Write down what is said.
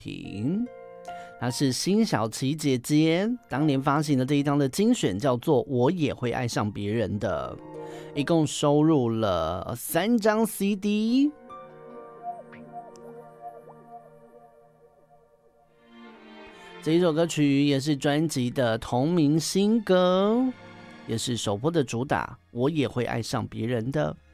品，她是辛晓琪姐姐当年发行的这一张的精选叫做《我也会爱上别人的》，一共收录了3张 CD。这一首歌曲也是专辑的同名新歌，也是首播的主打《我也会爱上别人的》。